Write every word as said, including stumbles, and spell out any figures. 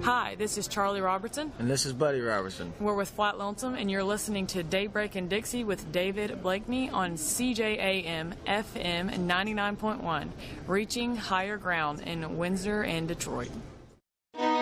Hi, this is Charlie Robertson. And this is Buddy Robertson. We're with Flat Lonesome, and you're listening to Daybreak in Dixie with David Blakeney on C J A M F M ninety-nine point one, reaching higher ground in Windsor and Detroit.